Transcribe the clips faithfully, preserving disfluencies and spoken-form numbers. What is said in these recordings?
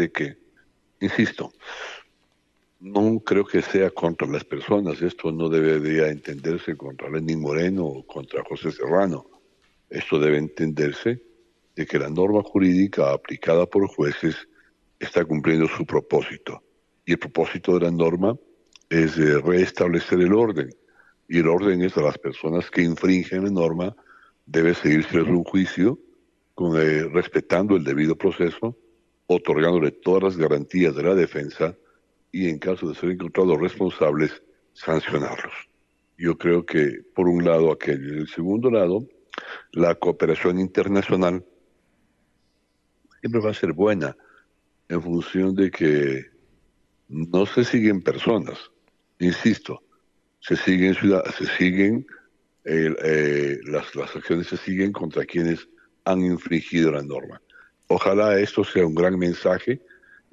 de que, insisto, no creo que sea contra las personas, esto no debería entenderse contra Lenín Moreno o contra José Serrano, esto debe entenderse de que la norma jurídica aplicada por jueces está cumpliendo su propósito. Y el propósito de la norma es eh, restablecer el orden. Y el orden es a las personas que infringen la norma, debe seguirse un juicio con, eh, respetando el debido proceso, otorgándole todas las garantías de la defensa y en caso de ser encontrados responsables, sancionarlos. Yo creo que por un lado aquello. Y el segundo lado, la cooperación internacional siempre va a ser buena en función de que no se siguen personas, insisto, se siguen ciudad, se siguen eh, eh, las, las acciones se siguen contra quienes han infringido la norma. Ojalá esto sea un gran mensaje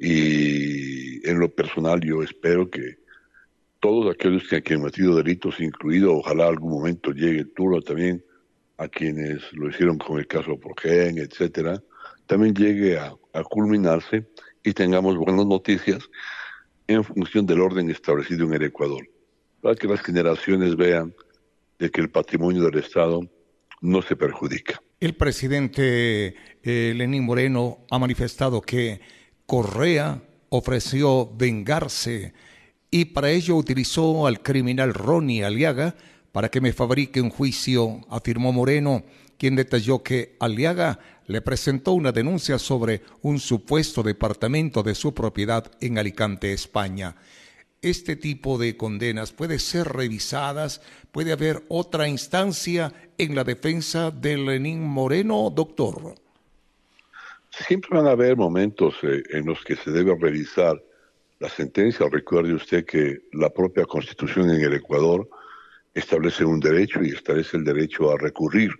y en lo personal yo espero que todos aquellos que han cometido delitos, incluido ojalá algún momento llegue el turno también a quienes lo hicieron con el caso Progen, etcétera, también llegue a, a culminarse y tengamos buenas noticias en función del orden establecido en el Ecuador, para que las generaciones vean de que el patrimonio del Estado no se perjudica. El presidente eh, Lenín Moreno ha manifestado que Correa ofreció vengarse y para ello utilizó al criminal Ronnie Aliaga para que me fabrique un juicio, afirmó Moreno, quien detalló que Aliaga le presentó una denuncia sobre un supuesto departamento de su propiedad en Alicante, España. Este tipo de condenas puede ser revisadas, puede haber otra instancia en la defensa de Lenín Moreno, doctor. Siempre van a haber momentos eh, en los que se debe revisar la sentencia. Recuerde usted que la propia Constitución en el Ecuador establece un derecho y establece el derecho a recurrir.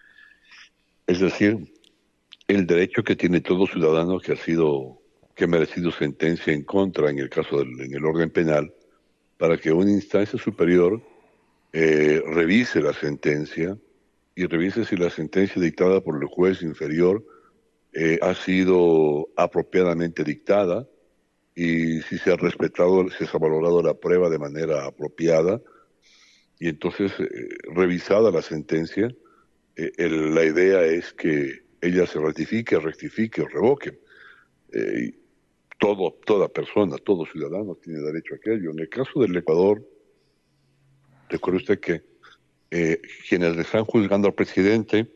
Es decir, el derecho que tiene todo ciudadano que ha sido, que ha merecido sentencia en contra, en el caso del, en el orden penal, para que una instancia superior eh, revise la sentencia y revise si la sentencia dictada por el juez inferior eh, ha sido apropiadamente dictada y si se ha respetado, si se ha valorado la prueba de manera apropiada y entonces eh, revisada la sentencia, eh, el, la idea es que ella se ratifique, rectifique o revoque. Eh, todo, toda persona, todo ciudadano tiene derecho a aquello. En el caso del Ecuador, recuerde usted que eh, quienes le están juzgando al presidente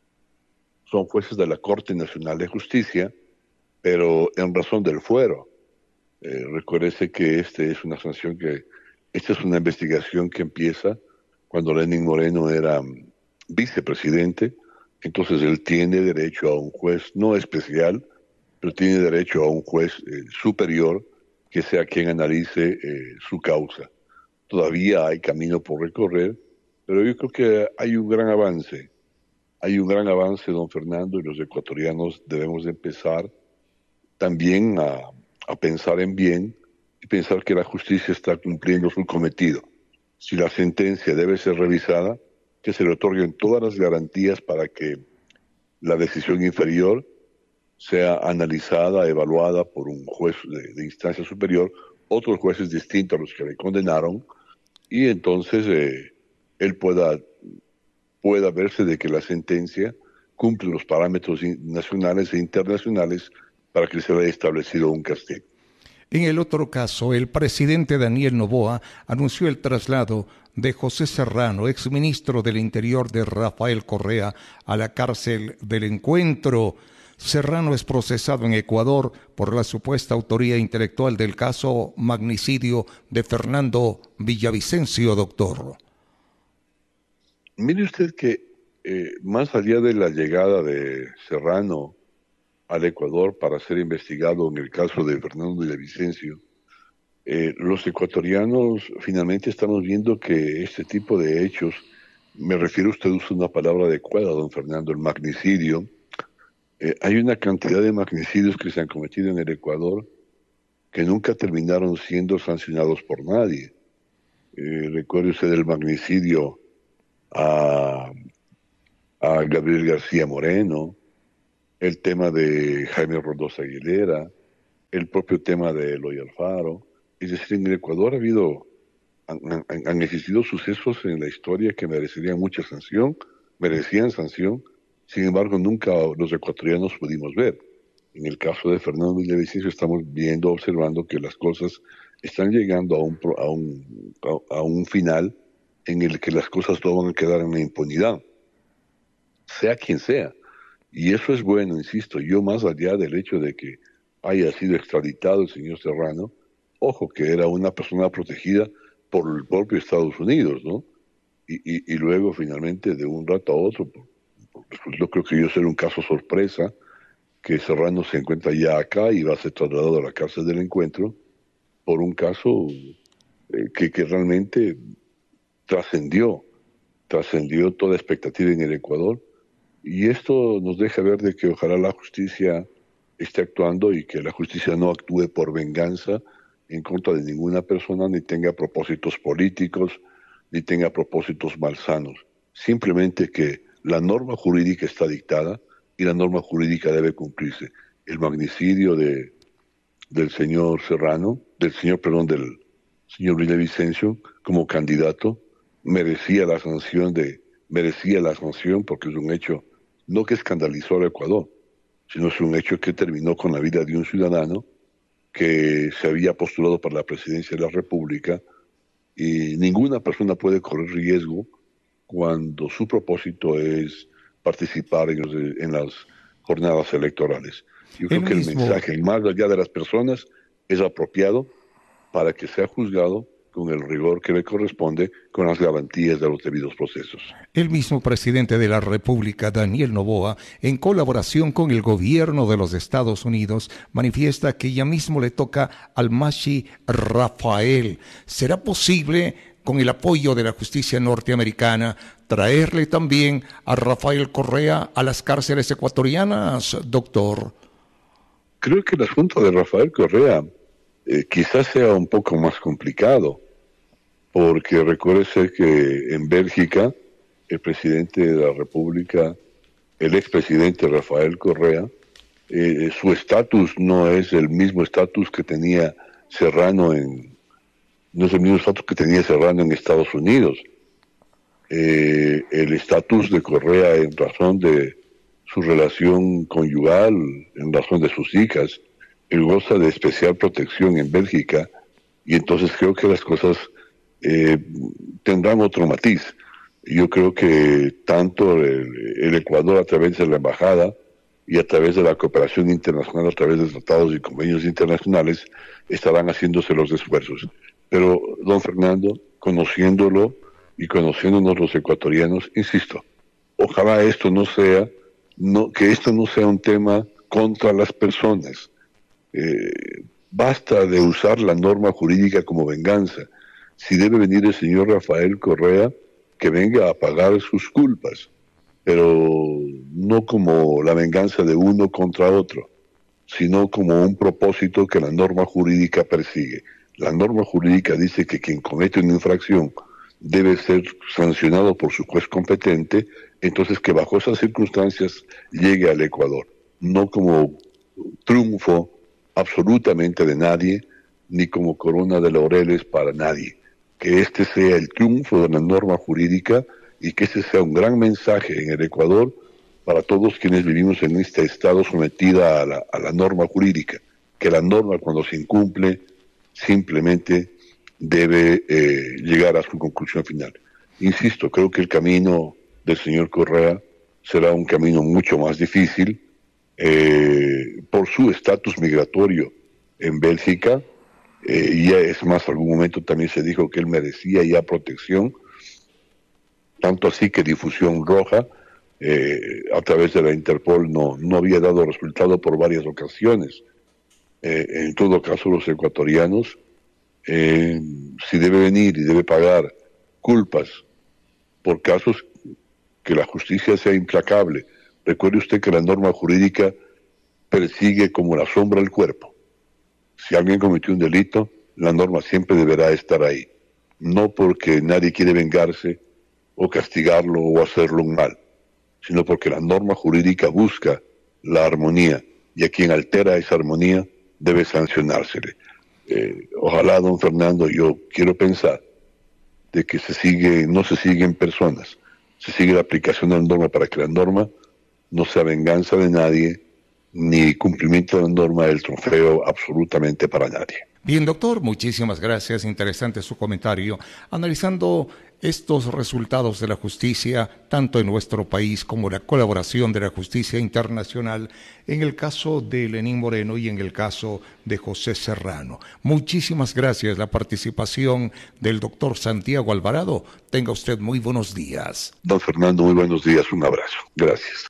son jueces de la Corte Nacional de Justicia, pero en razón del fuero. Eh, recuérdese que este es una sanción que, esta es una investigación que empieza cuando Lenín Moreno era um, vicepresidente, entonces él tiene derecho a un juez no especial, pero tiene derecho a un juez eh, superior que sea quien analice eh, su causa. Todavía hay camino por recorrer, pero yo creo que hay un gran avance. Hay un gran avance, don Fernando, y los ecuatorianos debemos de empezar también a, a pensar en bien y pensar que la justicia está cumpliendo su cometido. Si la sentencia debe ser revisada, que se le otorguen todas las garantías para que la decisión inferior sea analizada, evaluada por un juez de, de instancia superior, otros jueces distintos a los que le condenaron, y entonces eh, él pueda, pueda verse de que la sentencia cumple los parámetros nacionales e internacionales para que se haya establecido un castigo. En el otro caso, el presidente Daniel Noboa anunció el traslado de José Serrano, exministro del Interior de Rafael Correa, a la cárcel del Encuentro. Serrano es procesado en Ecuador por la supuesta autoría intelectual del caso magnicidio de Fernando Villavicencio, doctor. Mire usted que eh, más allá de la llegada de Serrano al Ecuador para ser investigado en el caso de Fernando Villavicencio, eh, los ecuatorianos finalmente estamos viendo que este tipo de hechos, me refiero, usted usa una palabra adecuada, don Fernando, el magnicidio, eh, hay una cantidad de magnicidios que se han cometido en el Ecuador que nunca terminaron siendo sancionados por nadie. Eh, recuerde usted el magnicidio a, a Gabriel García Moreno, el tema de Jaime Rodós Aguilera, el propio tema de Eloy Alfaro. Es decir, en el Ecuador ha habido, han, han- han existido sucesos en la historia que merecerían mucha sanción, merecían sanción, sin embargo nunca los ecuatorianos pudimos ver. En el caso de Fernando Villavicencio estamos viendo, observando que las cosas están llegando a un, pro- a un, a, a un final en el que las cosas no van a quedar en la impunidad, sea quien sea. Y eso es bueno, insisto, yo más allá del hecho de que haya sido extraditado el señor Serrano, ojo, que era una persona protegida por el propio Estados Unidos, ¿no? Y, y, y luego finalmente de un rato a otro, por- por- yo creo que yo ser un caso sorpresa, que Serrano se encuentra ya acá y va a ser trasladado a la cárcel del encuentro por un caso eh, que, que realmente trascendió, trascendió toda expectativa en el Ecuador. Y esto nos deja ver de que ojalá la justicia esté actuando y que la justicia no actúe por venganza en contra de ninguna persona, ni tenga propósitos políticos, ni tenga propósitos malsanos. Simplemente que la norma jurídica está dictada y la norma jurídica debe cumplirse. El magnicidio de, del señor Serrano, del señor, perdón, del señor Villavicencio como candidato, merecía la sanción de, merecía la sanción porque es un hecho no que escandalizó al Ecuador, sino es un hecho que terminó con la vida de un ciudadano que se había postulado para la presidencia de la República y ninguna persona puede correr riesgo cuando su propósito es participar en, los, en las jornadas electorales. Yo creo El que el mismo, mensaje, más allá de las personas, es apropiado para que sea juzgado con el rigor que le corresponde, con las garantías de los debidos procesos. el mismo presidente de la República, Daniel Noboa, en colaboración con el gobierno de los Estados Unidos, manifiesta que ya mismo le toca al Mashi Rafael. ¿Será posible, con el apoyo de la justicia norteamericana, traerle también a Rafael Correa a las cárceles ecuatorianas, doctor? Creo que el asunto de Rafael Correa eh, quizás sea un poco más complicado, porque recuérdese que en Bélgica el presidente de la República, el expresidente Rafael Correa, eh, su estatus no es el mismo estatus que tenía Serrano en, no es el mismo estatus que tenía Serrano en Estados Unidos. Eh, el estatus de Correa en razón de su relación conyugal, en razón de sus hijas, él goza de especial protección en Bélgica y entonces creo que las cosas eh, tendrán otro matiz. Yo creo que tanto el, el Ecuador a través de la embajada y a través de la cooperación internacional, a través de tratados y convenios internacionales, estarán haciéndose los esfuerzos. Pero, don Fernando, conociéndolo y conociéndonos los ecuatorianos, insisto, ojalá esto no sea, no, que esto no sea un tema contra las personas. Eh, basta de usar la norma jurídica como venganza. Si debe venir el señor Rafael Correa, que venga a pagar sus culpas, pero no como la venganza de uno contra otro, sino como un propósito que la norma jurídica persigue. La norma jurídica dice que quien comete una infracción debe ser sancionado por su juez competente, entonces que bajo esas circunstancias llegue al Ecuador, no como triunfo absolutamente de nadie, ni como corona de laureles para nadie. Que este sea el triunfo de la norma jurídica y que este sea un gran mensaje en el Ecuador para todos quienes vivimos en este estado sometida a la, a la norma jurídica, que la norma cuando se incumple simplemente debe eh, llegar a su conclusión final. Insisto, creo que el camino del señor Correa será un camino mucho más difícil eh, por su estatus migratorio en Bélgica, eh, y es más, en algún momento también se dijo que él merecía ya protección, tanto así que Difusión Roja, eh, a través de la Interpol, no, no había dado resultado por varias ocasiones. Eh, en todo caso, los ecuatorianos, eh, si debe venir y debe pagar culpas por casos, que la justicia sea implacable. Recuerde usted que la norma jurídica persigue como la sombra el cuerpo. Si alguien cometió un delito, la norma siempre deberá estar ahí. No porque nadie quiere vengarse o castigarlo o hacerlo un mal, sino porque la norma jurídica busca la armonía y a quien altera esa armonía debe sancionársele. Eh, ojalá, don Fernando, yo quiero pensar de que se sigue, no se siguen personas, se sigue la aplicación de la norma para que la norma no sea venganza de nadie, ni cumplimiento de la norma del trofeo absolutamente para nadie. Bien, doctor, muchísimas gracias. Interesante su comentario. Analizando estos resultados de la justicia, tanto en nuestro país como la colaboración de la justicia internacional, en el caso de Lenín Moreno y en el caso de José Serrano. Muchísimas gracias. La participación del doctor Santiago Alvarado. Tenga usted muy buenos días. Don Fernando, muy buenos días. Un abrazo. Gracias.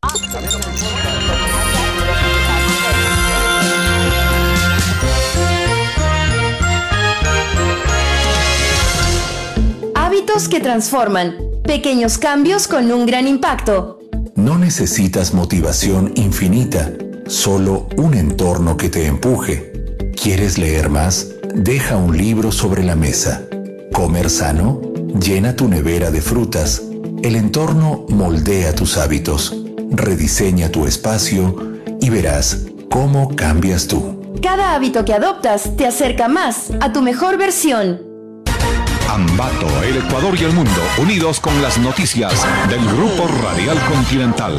Hábitos que transforman. Pequeños cambios con un gran impacto. No necesitas motivación infinita, solo un entorno que te empuje. ¿Quieres leer más? Deja un libro sobre la mesa. ¿Comer sano? Llena tu nevera de frutas. El entorno moldea tus hábitos. Rediseña tu espacio y verás cómo cambias tú. Cada hábito que adoptas te acerca más a tu mejor versión. Ambato, el Ecuador y el mundo, unidos con las noticias del Grupo Radial Continental.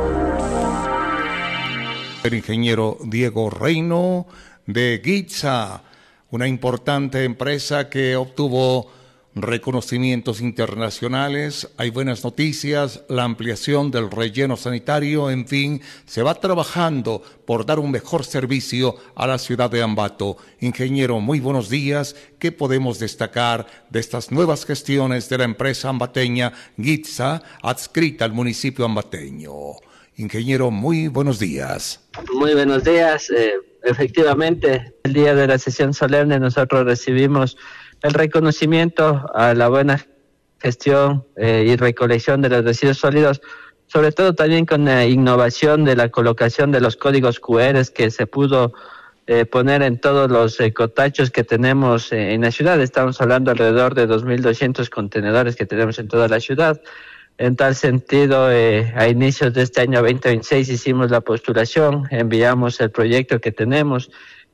El ingeniero Diego Reino de Gitza, una importante empresa que obtuvo reconocimientos internacionales. Hay buenas noticias, la ampliación del relleno sanitario, en fin, se va trabajando por dar un mejor servicio a la ciudad de Ambato. Ingeniero, muy buenos días. ¿Qué podemos destacar de estas nuevas gestiones de la empresa ambateña Gitza, adscrita al municipio ambateño? Ingeniero, muy buenos días. Muy buenos días. Eh, efectivamente, el día de la sesión solemne nosotros recibimos el reconocimiento a la buena gestión eh, y recolección de los residuos sólidos, sobre todo también con la innovación de la colocación de los códigos cu erre que se pudo eh, poner en todos los ecotachos que tenemos eh, en la ciudad. Estamos hablando alrededor de dos mil doscientos contenedores que tenemos en toda la ciudad. En tal sentido, eh, a inicios de este año veinte veintiséis hicimos la postulación, enviamos el proyecto que tenemos,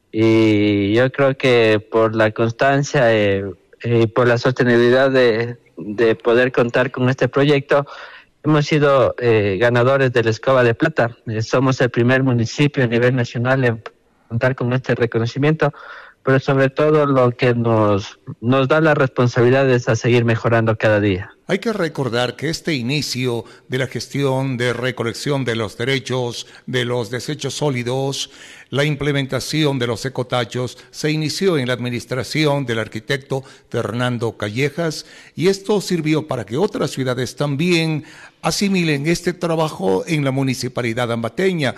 y yo creo que por la constancia eh, y por la sostenibilidad de, de poder contar con este proyecto, hemos sido eh, ganadores de la Escoba de Plata. Eh, somos el primer municipio a nivel nacional en contar con este reconocimiento, pero sobre todo lo que nos, nos da la responsabilidad es a seguir mejorando cada día. Hay que recordar que este inicio de la gestión de recolección de los derechos de los desechos sólidos, la implementación de los ecotachos, se inició en la administración del arquitecto Fernando Callejas, y esto sirvió para que otras ciudades también asimilen este trabajo en la municipalidad ambateña.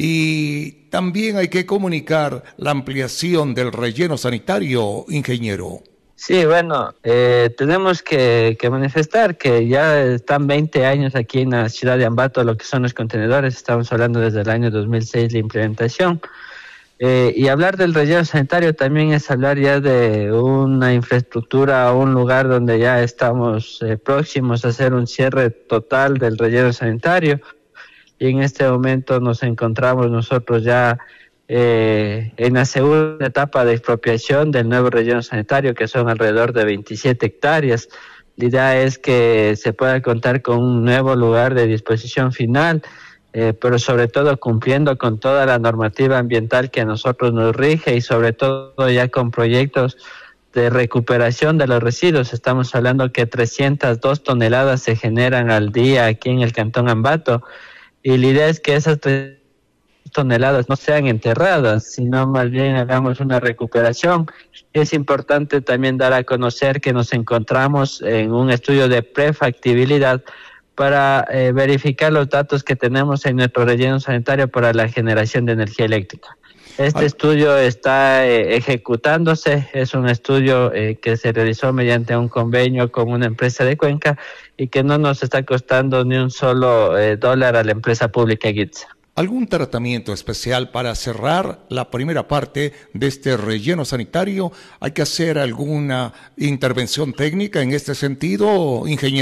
Y también hay que comunicar la ampliación del relleno sanitario, ingeniero. Sí, bueno, eh, tenemos que, que manifestar que ya están veinte años aquí en la ciudad de Ambato lo que son los contenedores. Estamos hablando desde el año dos mil seis la implementación. Eh, y hablar del relleno sanitario también es hablar ya de una infraestructura, un lugar donde ya estamos eh, próximos a hacer un cierre total del relleno sanitario. Y en este momento nos encontramos nosotros ya eh, en la segunda etapa de expropiación del nuevo relleno sanitario, que son alrededor de veintisiete hectáreas. La idea es que se pueda contar con un nuevo lugar de disposición final, eh, pero sobre todo cumpliendo con toda la normativa ambiental que a nosotros nos rige, y sobre todo ya con proyectos de recuperación de los residuos. Estamos hablando que trescientas dos toneladas se generan al día aquí en el Cantón Ambato, y la idea es que esas tres toneladas no sean enterradas, sino más bien hagamos una recuperación. Es importante también dar a conocer que nos encontramos en un estudio de prefactibilidad para eh, verificar los datos que tenemos en nuestro relleno sanitario para la generación de energía eléctrica. Este Ay. estudio está eh, ejecutándose, es un estudio eh, que se realizó mediante un convenio con una empresa de Cuenca y que no nos está costando ni un solo eh, dólar a la empresa pública Gitza. ¿Algún tratamiento especial para cerrar la primera parte de este relleno sanitario? ¿Hay que hacer alguna intervención técnica en este sentido, ingeniero?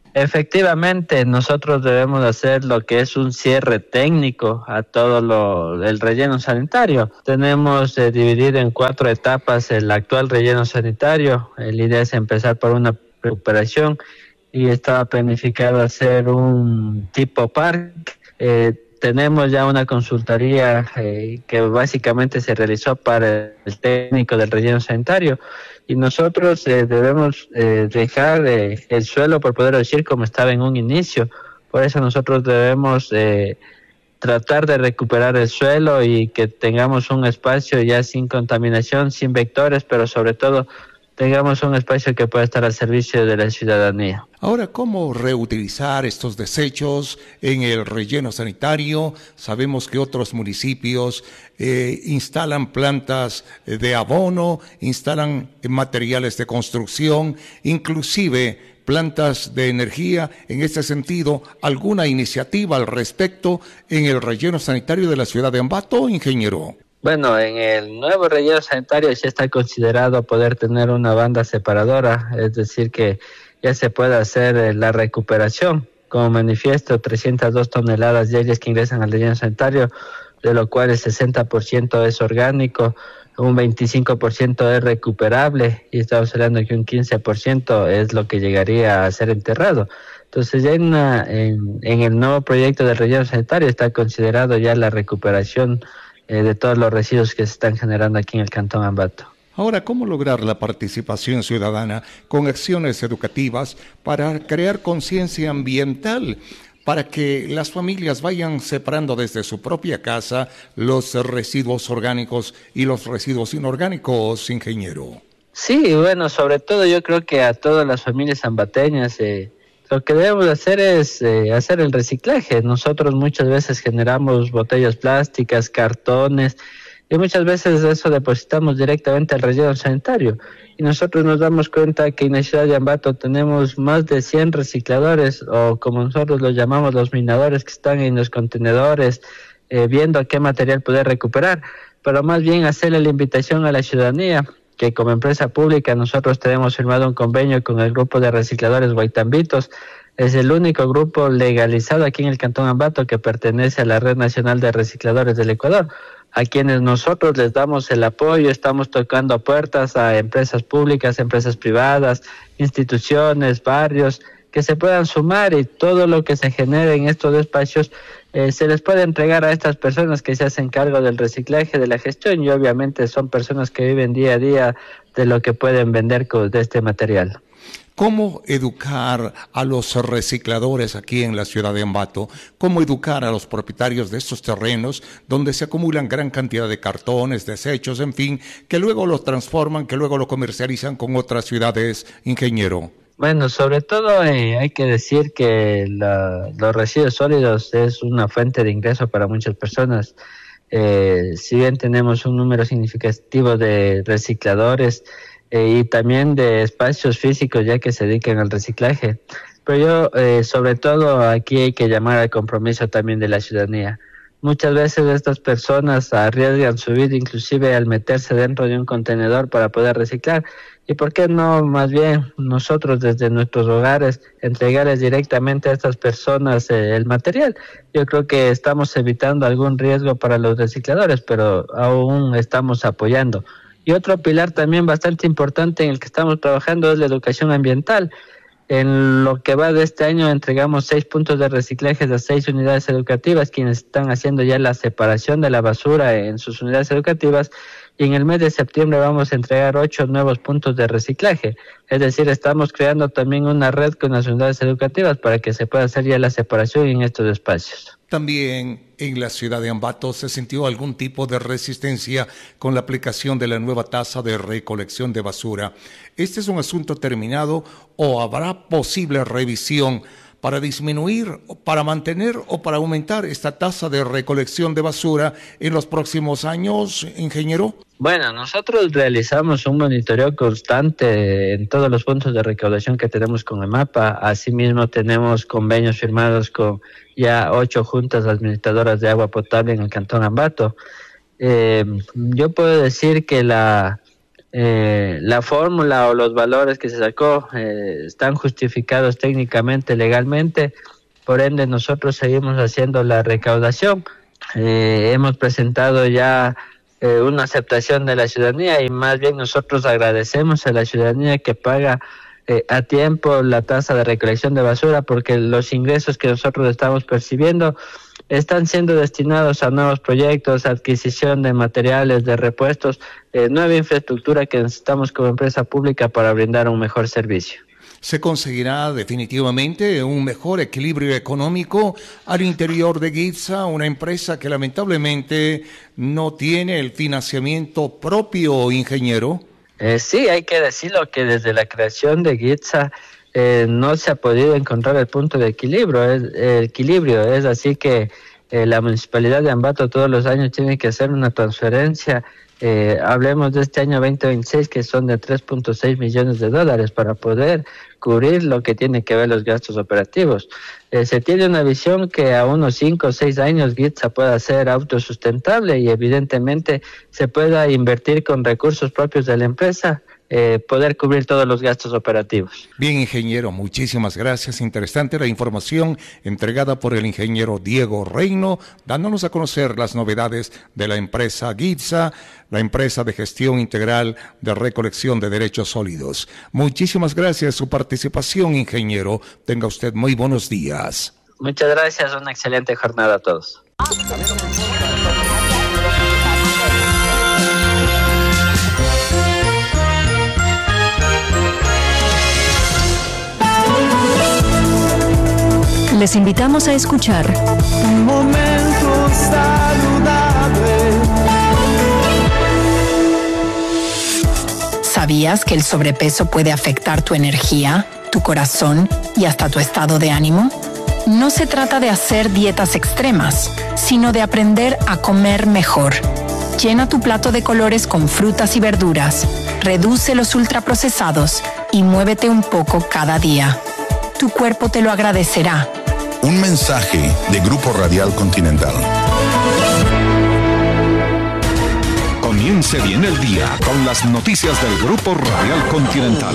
Efectivamente, nosotros debemos hacer lo que es un cierre técnico a todo lo el relleno sanitario. Tenemos eh, dividido en cuatro etapas el actual relleno sanitario. La idea es empezar por una recuperación y estaba planificado hacer un tipo parque. Eh, tenemos ya una consultoría eh, que básicamente se realizó para el técnico del relleno sanitario. Y nosotros eh, debemos eh, dejar eh, el suelo, por poder decir, como estaba en un inicio. Por eso nosotros debemos eh, tratar de recuperar el suelo y que tengamos un espacio ya sin contaminación, sin vectores, pero sobre todo tengamos un espacio que pueda estar al servicio de la ciudadanía. Ahora, ¿cómo reutilizar estos desechos en el relleno sanitario? Sabemos que otros municipios eh, instalan plantas de abono, instalan materiales de construcción, inclusive plantas de energía. En este sentido, ¿alguna iniciativa al respecto en el relleno sanitario de la ciudad de Ambato, ingeniero? Bueno, en el nuevo relleno sanitario ya está considerado poder tener una banda separadora, es decir que ya se puede hacer la recuperación. Como manifiesto, trescientas dos toneladas diarias que ingresan al relleno sanitario, de lo cual el sesenta por ciento es orgánico, un veinticinco por ciento es recuperable y estamos hablando que un quince por ciento es lo que llegaría a ser enterrado. Entonces ya en, una, en, en el nuevo proyecto del relleno sanitario está considerado ya la recuperación eh, de todos los residuos que se están generando aquí en el Cantón Ambato. Ahora, ¿cómo lograr la participación ciudadana con acciones educativas para crear conciencia ambiental, para que las familias vayan separando desde su propia casa los residuos orgánicos y los residuos inorgánicos, ingeniero? Sí, bueno, sobre todo yo creo que a todas las familias ambateñas eh, lo que debemos hacer es eh, hacer el reciclaje. Nosotros muchas veces generamos botellas plásticas, cartones, y muchas veces eso depositamos directamente al relleno sanitario. Y nosotros nos damos cuenta que en la ciudad de Ambato tenemos más de cien recicladores, o como nosotros los llamamos, los minadores, que están en los contenedores, eh, viendo qué material poder recuperar. Pero más bien hacerle la invitación a la ciudadanía, que como empresa pública nosotros tenemos firmado un convenio con el grupo de recicladores Guaitambitos. Es el único grupo legalizado aquí en el Cantón Ambato que pertenece a la Red Nacional de Recicladores del Ecuador, a quienes nosotros les damos el apoyo. Estamos tocando puertas a empresas públicas, empresas privadas, instituciones, barrios, que se puedan sumar, y todo lo que se genere en estos espacios eh, se les puede entregar a estas personas que se hacen cargo del reciclaje, de la gestión, y obviamente son personas que viven día a día de lo que pueden vender con, de este material. ¿Cómo educar a los recicladores aquí en la ciudad de Ambato? ¿Cómo educar a los propietarios de estos terrenos donde se acumulan gran cantidad de cartones, desechos, en fin, que luego los transforman, que luego lo comercializan con otras ciudades, ingeniero? Bueno, sobre todo eh, hay que decir que la, los residuos sólidos es una fuente de ingreso para muchas personas. Eh, si bien tenemos un número significativo de recicladores, Eh, y también de espacios físicos ya que se dedican al reciclaje. Pero yo, eh, sobre todo, aquí hay que llamar al compromiso también de la ciudadanía. Muchas veces estas personas arriesgan su vida inclusive al meterse dentro de un contenedor para poder reciclar. ¿Y por qué no más bien nosotros desde nuestros hogares entregarles directamente a estas personas eh, el material? Yo creo que estamos evitando algún riesgo para los recicladores, pero aún estamos apoyando. Y otro pilar también bastante importante en el que estamos trabajando es la educación ambiental. En lo que va de este año entregamos seis puntos de reciclaje a seis unidades educativas, quienes están haciendo ya la separación de la basura en sus unidades educativas, y en el mes de septiembre vamos a entregar ocho nuevos puntos de reciclaje. Es decir, estamos creando también una red con las unidades educativas para que se pueda hacer ya la separación en estos espacios. También en la ciudad de Ambato se sintió algún tipo de resistencia con la aplicación de la nueva tasa de recolección de basura. ¿Este es un asunto terminado o habrá posible revisión para disminuir, para mantener o para aumentar esta tasa de recolección de basura en los próximos años, ingeniero? Bueno, nosotros realizamos un monitoreo constante en todos los puntos de recaudación que tenemos con EMAPA. Asimismo, tenemos convenios firmados con ya ocho juntas administradoras de agua potable en el Cantón Ambato. Eh, yo puedo decir que la, eh, la fórmula o los valores que se sacó eh, están justificados técnicamente, legalmente, por ende nosotros seguimos haciendo la recaudación. Eh, hemos presentado ya eh, una aceptación de la ciudadanía y más bien nosotros agradecemos a la ciudadanía que paga eh, a tiempo la tasa de recolección de basura, porque los ingresos que nosotros estamos percibiendo están siendo destinados a nuevos proyectos, adquisición de materiales, de repuestos, eh, nueva infraestructura que necesitamos como empresa pública para brindar un mejor servicio. ¿Se conseguirá definitivamente un mejor equilibrio económico al interior de GITSA, una empresa que lamentablemente no tiene el financiamiento propio, ingeniero? Eh, sí, hay que decirlo que desde la creación de GITSA eh, no se ha podido encontrar el punto de equilibrio. Es, el equilibrio es así que eh, la Municipalidad de Ambato todos los años tiene que hacer una transferencia. Eh, hablemos de este año veinte veintiséis, que son de tres punto seis millones de dólares para poder cubrir lo que tiene que ver los gastos operativos. Eh, se tiene una visión que a unos cinco o seis años GITSA pueda ser autosustentable y evidentemente se pueda invertir con recursos propios de la empresa, eh, poder cubrir todos los gastos operativos. Bien, ingeniero, muchísimas gracias. Interesante la información entregada por el ingeniero Diego Reino, dándonos a conocer las novedades de la empresa GITSA, la empresa de gestión integral de recolección de derechos sólidos. Muchísimas gracias por su participación, ingeniero. Tenga usted muy buenos días. Muchas gracias, una excelente jornada a todos. Les invitamos a escuchar Un momento saludable. ¿Sabías que el sobrepeso puede afectar tu energía, tu corazón y hasta tu estado de ánimo? No se trata de hacer dietas extremas, sino de aprender a comer mejor. Llena tu plato de colores con frutas y verduras, reduce los ultraprocesados y muévete un poco cada día. Tu cuerpo te lo agradecerá. Un mensaje de Grupo Radial Continental. Comience bien el día con las noticias del Grupo Radial Continental.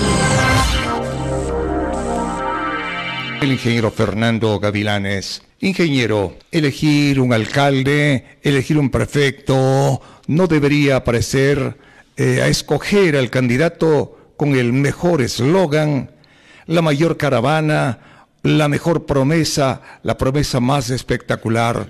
El ingeniero Fernando Gavilanes. Ingeniero, elegir un alcalde, elegir un prefecto, no debería parecer eh, a escoger al candidato con el mejor eslogan, la mayor caravana, la mejor promesa, la promesa más espectacular.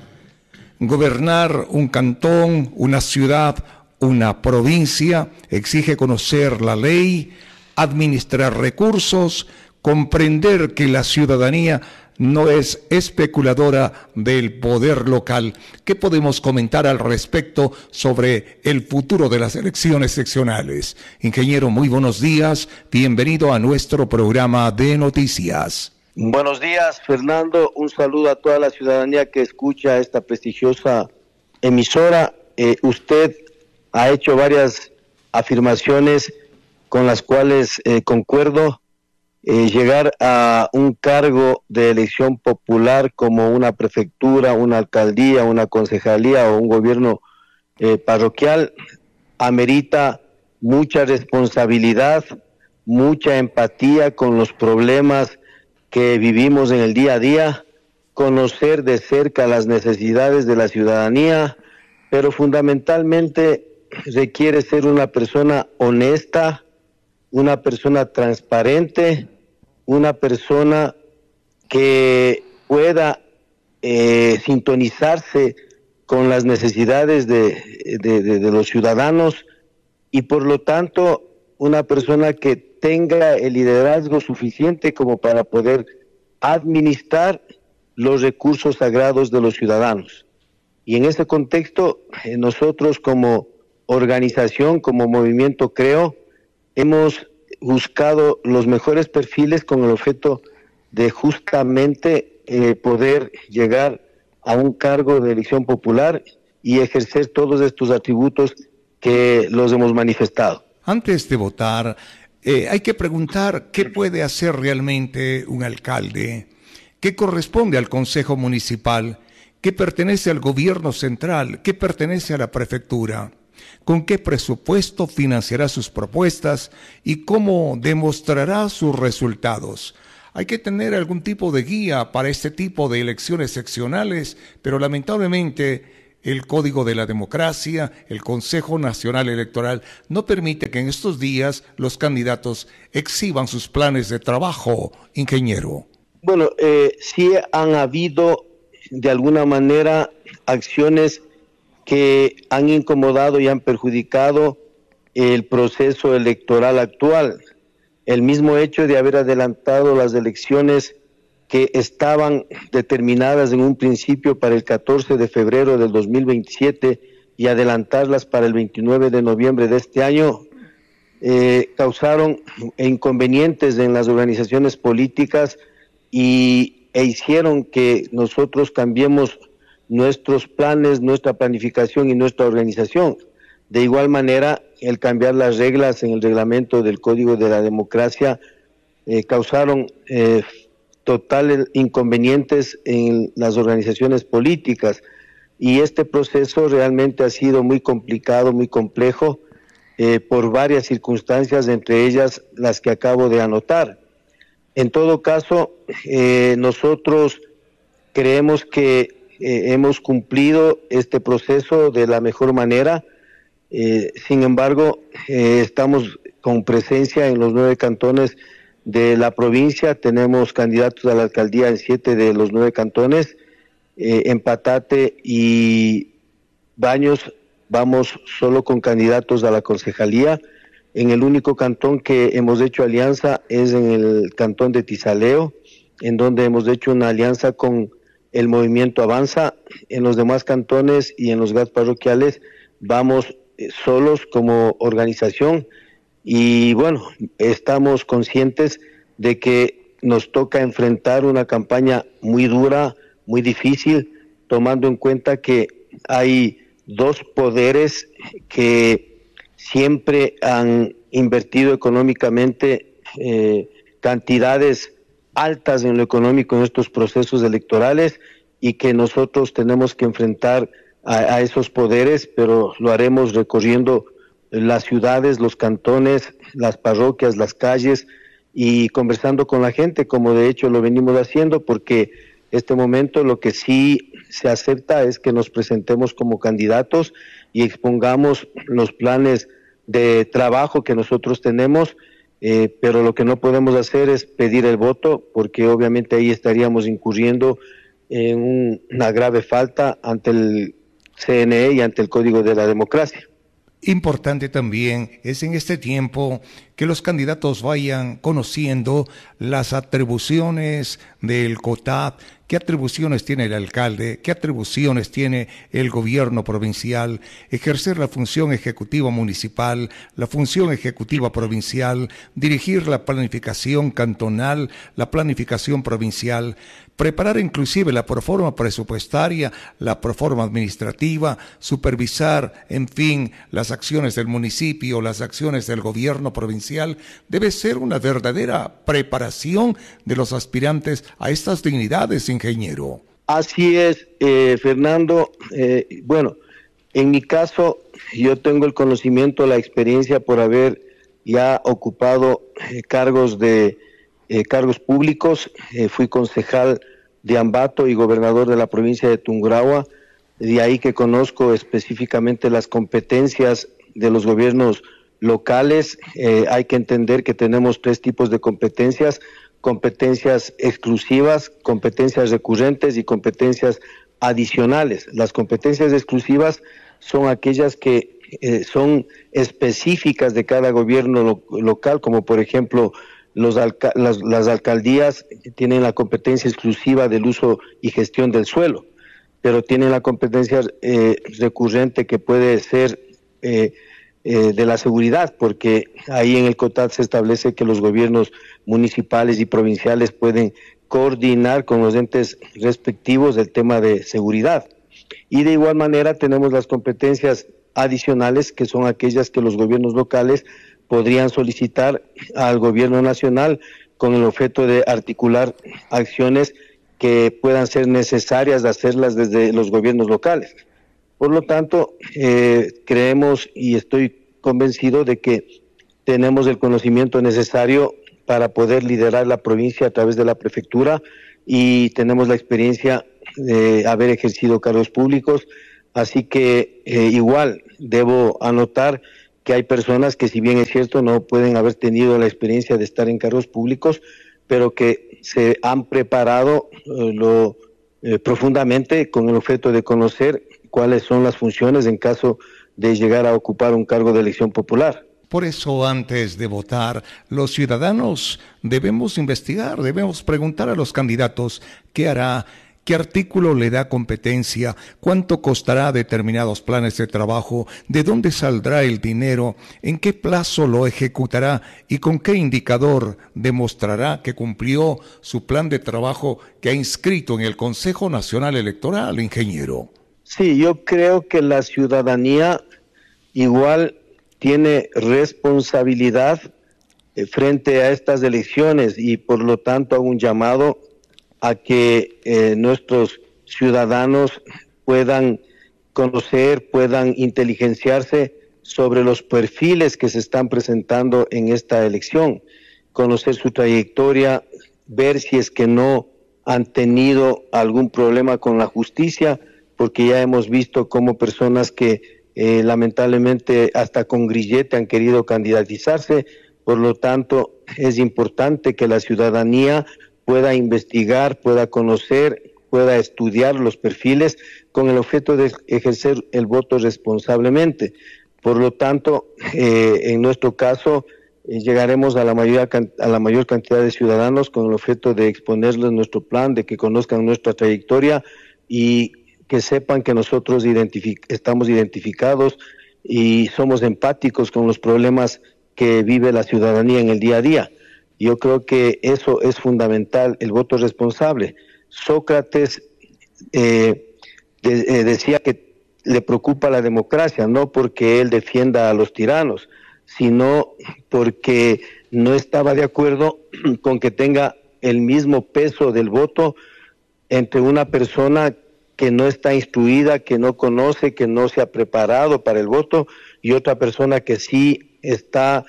Gobernar un cantón, una ciudad, una provincia exige conocer la ley, administrar recursos, comprender que la ciudadanía no es especuladora del poder local. ¿Qué podemos comentar al respecto sobre el futuro de las elecciones seccionales? Ingeniero, muy buenos días. Bienvenido a nuestro programa de noticias. Buenos días, Fernando. Un saludo a toda la ciudadanía que escucha esta prestigiosa emisora. Eh, usted ha hecho varias afirmaciones con las cuales eh, concuerdo. Eh, llegar a un cargo de elección popular como una prefectura, una alcaldía, una concejalía o un gobierno eh, parroquial amerita mucha responsabilidad, mucha empatía con los problemas que vivimos en el día a día, conocer de cerca las necesidades de la ciudadanía, pero fundamentalmente requiere ser una persona honesta, una persona transparente, una persona que pueda eh, sintonizarse con las necesidades de, de, de, de los ciudadanos y por lo tanto una persona que tenga el liderazgo suficiente como para poder administrar los recursos sagrados de los ciudadanos. Y en ese contexto, eh, nosotros como organización, como movimiento Creo, hemos buscado los mejores perfiles con el objeto de justamente eh, poder llegar a un cargo de elección popular y ejercer todos estos atributos que los hemos manifestado. Antes de votar, eh, hay que preguntar qué puede hacer realmente un alcalde, qué corresponde al Consejo Municipal, qué pertenece al gobierno central, qué pertenece a la prefectura. ¿Con qué presupuesto financiará sus propuestas y cómo demostrará sus resultados? Hay que tener algún tipo de guía para este tipo de elecciones seccionales, pero lamentablemente el Código de la Democracia, el Consejo Nacional Electoral, no permite que en estos días los candidatos exhiban sus planes de trabajo, ingeniero. Bueno, eh, sí han habido de alguna manera acciones que han incomodado y han perjudicado el proceso electoral actual. El mismo hecho de haber adelantado las elecciones que estaban determinadas en un principio para el catorce de febrero del dos mil veintisiete y adelantarlas para el veintinueve de noviembre de este año, eh, causaron inconvenientes en las organizaciones políticas y, e hicieron que nosotros cambiemos nuestros planes, nuestra planificación y nuestra organización. De igual manera, el cambiar las reglas en el reglamento del Código de la Democracia eh, causaron eh, totales inconvenientes en las organizaciones políticas, y este proceso realmente ha sido muy complicado, muy complejo, eh, por varias circunstancias, entre ellas las que acabo de anotar. En todo caso, eh, nosotros creemos que eh, hemos cumplido este proceso de la mejor manera. Eh, sin embargo, eh, estamos con presencia en los nueve cantones de la provincia. Tenemos candidatos a la alcaldía en siete de los nueve cantones. Eh, en Patate y Baños vamos solo con candidatos a la concejalía. En el único cantón que hemos hecho alianza es en el cantón de Tizaleo, en donde hemos hecho una alianza con el Movimiento Avanza. En los demás cantones y en los G A T parroquiales vamos eh, solos como organización, y bueno, estamos conscientes de que nos toca enfrentar una campaña muy dura, muy difícil, tomando en cuenta que hay dos poderes que siempre han invertido económicamente eh, cantidades altas en lo económico en estos procesos electorales, y que nosotros tenemos que enfrentar a, a esos poderes, pero lo haremos recorriendo las ciudades, los cantones, las parroquias, las calles, y conversando con la gente, como de hecho lo venimos haciendo, porque este momento lo que sí se acepta es que nos presentemos como candidatos y expongamos los planes de trabajo que nosotros tenemos, eh, pero lo que no podemos hacer es pedir el voto, porque obviamente ahí estaríamos incurriendo en un, una grave falta ante el C N E y ante el Código de la Democracia. Importante también es en este tiempo que los candidatos vayan conociendo las atribuciones del C O T A D, qué atribuciones tiene el alcalde, qué atribuciones tiene el gobierno provincial, ejercer la función ejecutiva municipal, la función ejecutiva provincial, dirigir la planificación cantonal, la planificación provincial, preparar inclusive la proforma presupuestaria, la proforma administrativa, supervisar, en fin, las acciones del municipio, las acciones del gobierno provincial. Debe ser una verdadera preparación de los aspirantes a estas dignidades, ingeniero. Así es, eh, Fernando. Eh, bueno, en mi caso, yo tengo el conocimiento, la experiencia por haber ya ocupado eh, cargos de eh, cargos públicos. Eh, fui concejal de Ambato y gobernador de la provincia de Tungurahua. De ahí que conozco específicamente las competencias de los gobiernos locales. Eh, hay que entender que tenemos tres tipos de competencias: competencias exclusivas, competencias recurrentes y competencias adicionales. Las competencias exclusivas son aquellas que eh, son específicas de cada gobierno lo, local, como por ejemplo los alca las, las alcaldías tienen la competencia exclusiva del uso y gestión del suelo, pero tienen la competencia eh, recurrente que puede ser eh, eh, de la seguridad, porque ahí en el C O T A D se establece que los gobiernos municipales y provinciales pueden coordinar con los entes respectivos el tema de seguridad. Y de igual manera tenemos las competencias adicionales, que son aquellas que los gobiernos locales podrían solicitar al gobierno nacional con el objeto de articular acciones que puedan ser necesarias de hacerlas desde los gobiernos locales. Por lo tanto, eh, creemos y estoy convencido de que tenemos el conocimiento necesario para poder liderar la provincia a través de la prefectura y tenemos la experiencia de haber ejercido cargos públicos, así que eh, igual debo anotar que hay personas que, si bien es cierto, no pueden haber tenido la experiencia de estar en cargos públicos, pero que se han preparado eh, lo, eh, profundamente con el objeto de conocer cuáles son las funciones en caso de llegar a ocupar un cargo de elección popular. Por eso, antes de votar, los ciudadanos debemos investigar, debemos preguntar a los candidatos qué hará, qué artículo le da competencia, cuánto costará determinados planes de trabajo, de dónde saldrá el dinero, en qué plazo lo ejecutará y con qué indicador demostrará que cumplió su plan de trabajo que ha inscrito en el Consejo Nacional Electoral, ingeniero. Sí, yo creo que la ciudadanía igual tiene responsabilidad eh, frente a estas elecciones y por lo tanto hago un llamado a que eh, nuestros ciudadanos puedan conocer, puedan inteligenciarse sobre los perfiles que se están presentando en esta elección, conocer su trayectoria, ver si es que no han tenido algún problema con la justicia, porque ya hemos visto cómo personas que eh, lamentablemente hasta con grillete han querido candidatizarse. Por lo tanto, es importante que la ciudadanía pueda investigar, pueda conocer, pueda estudiar los perfiles con el objeto de ejercer el voto responsablemente. Por lo tanto, eh, en nuestro caso, eh, llegaremos a la, mayor, a la mayor cantidad de ciudadanos con el objeto de exponerles nuestro plan, de que conozcan nuestra trayectoria y que sepan que nosotros identific- estamos identificados y somos empáticos con los problemas que vive la ciudadanía en el día a día. Yo creo que eso es fundamental, el voto responsable. Sócrates eh, de, eh, decía que le preocupa la democracia, no porque él defienda a los tiranos, sino porque no estaba de acuerdo con que tenga el mismo peso del voto entre una persona que no está instruida, que no conoce, que no se ha preparado para el voto, y otra persona que sí está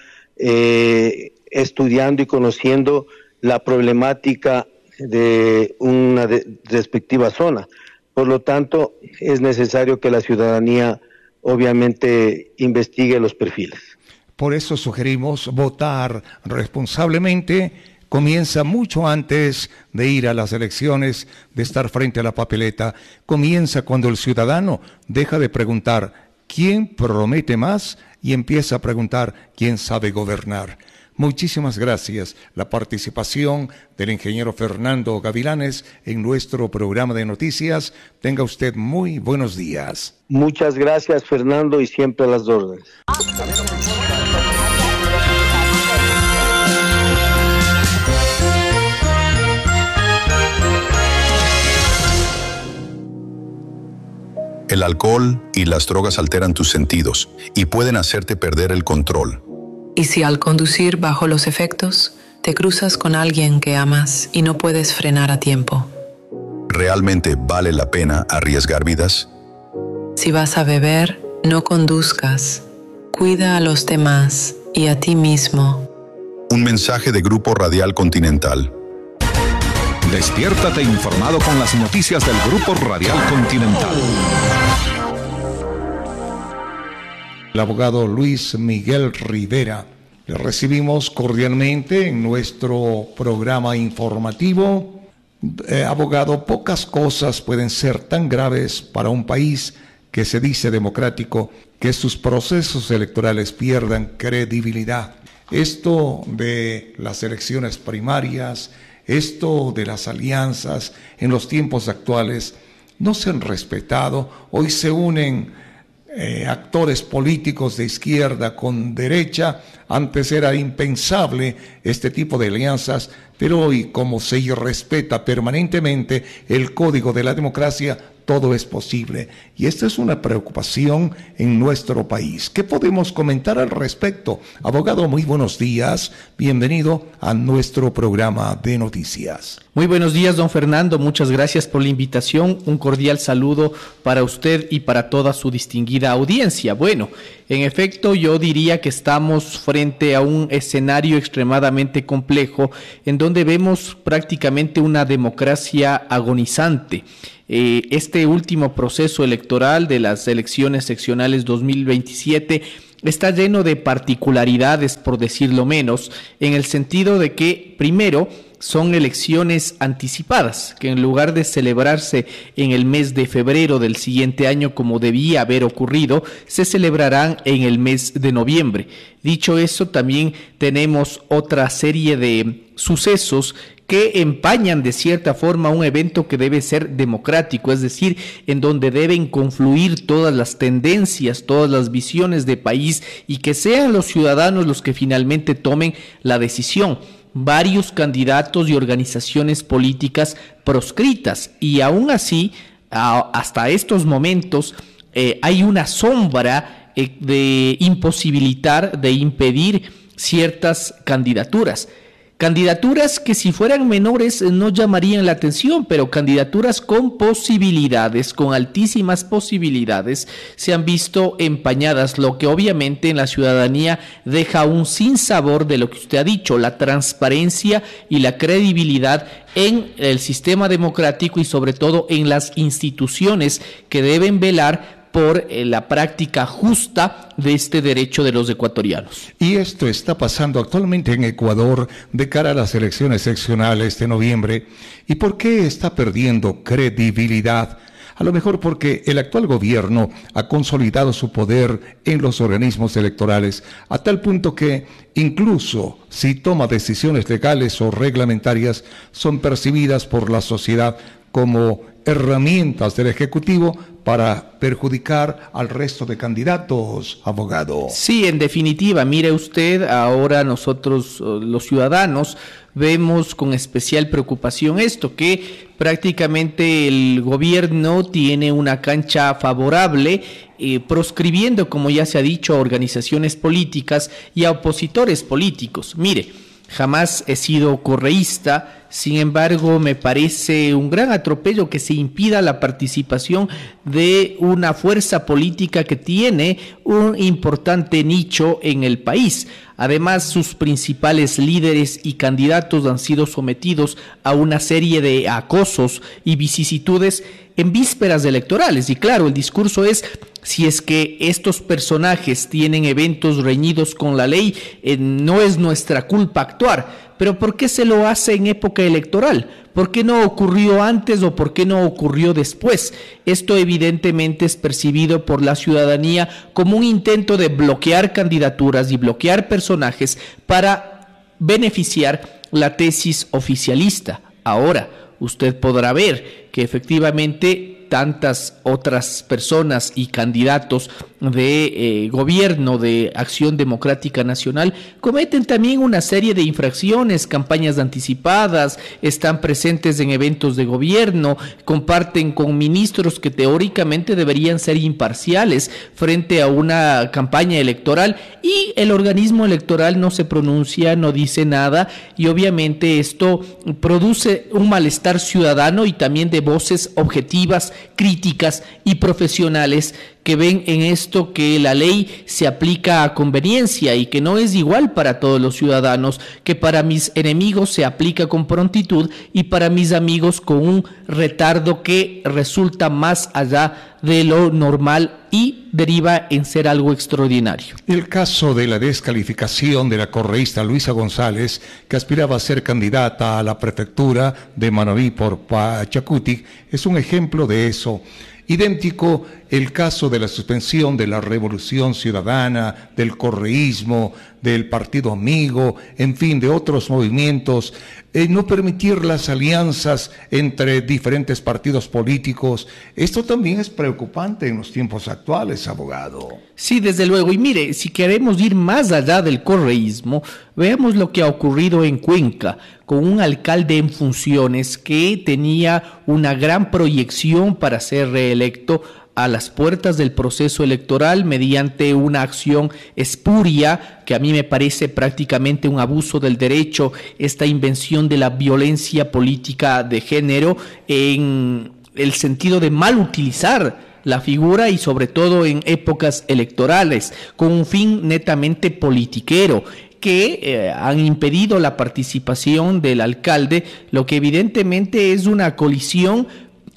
eh, estudiando y conociendo la problemática de una de, respectiva zona. Por lo tanto, es necesario que la ciudadanía obviamente investigue los perfiles. Por eso sugerimos votar responsablemente. Comienza mucho antes de ir a las elecciones, de estar frente a la papeleta. Comienza cuando el ciudadano deja de preguntar quién promete más y empieza a preguntar quién sabe gobernar. Muchísimas gracias. La participación del ingeniero Fernando Gavilanes en nuestro programa de noticias. Tenga usted muy buenos días. Muchas gracias, Fernando, y siempre a las órdenes. El alcohol y las drogas alteran tus sentidos y pueden hacerte perder el control. Y si al conducir bajo los efectos, te cruzas con alguien que amas y no puedes frenar a tiempo. ¿Realmente vale la pena arriesgar vidas? Si vas a beber, no conduzcas. Cuida a los demás y a ti mismo. Un mensaje de Grupo Radial Continental. Despiértate informado con las noticias del Grupo Radial Continental. El abogado Luis Miguel Rivera. Le recibimos cordialmente en nuestro programa informativo. Eh, abogado, pocas cosas pueden ser tan graves para un país que se dice democrático que sus procesos electorales pierdan credibilidad. Esto de las elecciones primarias, esto de las alianzas en los tiempos actuales no se han respetado. Hoy se unen eh, actores políticos de izquierda con derecha. Antes era impensable este tipo de alianzas, pero hoy, como se irrespeta permanentemente el código de la democracia, todo es posible. Y esta es una preocupación en nuestro país. ¿Qué podemos comentar al respecto? Abogado, muy buenos días. Bienvenido a nuestro programa de noticias. Muy buenos días, don Fernando. Muchas gracias por la invitación. Un cordial saludo para usted y para toda su distinguida audiencia. Bueno, en efecto, yo diría que estamos frente a un escenario extremadamente complejo en donde vemos prácticamente una democracia agonizante. Eh, este último proceso electoral de las elecciones seccionales dos mil veintisiete está lleno de particularidades, por decirlo menos, en el sentido de que, primero, son elecciones anticipadas, que en lugar de celebrarse en el mes de febrero del siguiente año como debía haber ocurrido, se celebrarán en el mes de noviembre. Dicho eso, también tenemos otra serie de sucesos que empañan de cierta forma un evento que debe ser democrático, es decir, en donde deben confluir todas las tendencias, todas las visiones de país y que sean los ciudadanos los que finalmente tomen la decisión. Varios candidatos y organizaciones políticas proscritas y aún así, a, hasta estos momentos, eh, hay una sombra eh, de imposibilitar, de impedir ciertas candidaturas. Candidaturas que si fueran menores no llamarían la atención, pero candidaturas con posibilidades, con altísimas posibilidades, se han visto empañadas, lo que obviamente en la ciudadanía deja un sinsabor de lo que usted ha dicho, la transparencia y la credibilidad en el sistema democrático y sobre todo en las instituciones que deben velar por eh, la práctica justa de este derecho de los ecuatorianos. Y esto está pasando actualmente en Ecuador de cara a las elecciones seccionales de noviembre. ¿Y por qué está perdiendo credibilidad? A lo mejor porque el actual gobierno ha consolidado su poder en los organismos electorales a tal punto que incluso si toma decisiones legales o reglamentarias son percibidas por la sociedad como herramientas del Ejecutivo para perjudicar al resto de candidatos, abogado. Sí, en definitiva, mire usted, ahora nosotros los ciudadanos vemos con especial preocupación esto, que prácticamente el gobierno tiene una cancha favorable, eh, proscribiendo, como ya se ha dicho, a organizaciones políticas y a opositores políticos. Mire, jamás he sido correísta, sin embargo me parece un gran atropello que se impida la participación de una fuerza política que tiene un importante nicho en el país. Además, sus principales líderes y candidatos han sido sometidos a una serie de acosos y vicisitudes en vísperas electorales. Y claro, el discurso es: si es que estos personajes tienen eventos reñidos con la ley, eh, no es nuestra culpa actuar. Pero ¿por qué se lo hace en época electoral? ¿Por qué no ocurrió antes o por qué no ocurrió después? Esto evidentemente es percibido por la ciudadanía como un intento de bloquear candidaturas y bloquear personajes para beneficiar la tesis oficialista. Ahora, usted podrá ver que efectivamente tantas otras personas y candidatos de eh, gobierno de Acción Democrática Nacional cometen también una serie de infracciones, campañas anticipadas, están presentes en eventos de gobierno, comparten con ministros que teóricamente deberían ser imparciales frente a una campaña electoral, y el organismo electoral no se pronuncia, no dice nada, y obviamente esto produce un malestar ciudadano y también de voces objetivas, críticas y profesionales que ven en esto que la ley se aplica a conveniencia y que no es igual para todos los ciudadanos, que para mis enemigos se aplica con prontitud y para mis amigos con un retardo que resulta más allá de lo normal y deriva en ser algo extraordinario. El caso de la descalificación de la correísta Luisa González, que aspiraba a ser candidata a la prefectura de Manabí por Pachacutic, es un ejemplo de eso. Idéntico el caso de la suspensión de la Revolución Ciudadana, del correísmo, del Partido Amigo, en fin, de otros movimientos, eh, no permitir las alianzas entre diferentes partidos políticos. Esto también es preocupante en los tiempos actuales, abogado. Sí, desde luego. Y mire, si queremos ir más allá del correísmo, veamos lo que ha ocurrido en Cuenca, con un alcalde en funciones que tenía una gran proyección para ser reelecto a las puertas del proceso electoral mediante una acción espuria, que a mí me parece prácticamente un abuso del derecho, esta invención de la violencia política de género en el sentido de mal utilizar la figura y sobre todo en épocas electorales, con un fin netamente politiquero, que eh, han impedido la participación del alcalde, lo que evidentemente es una colisión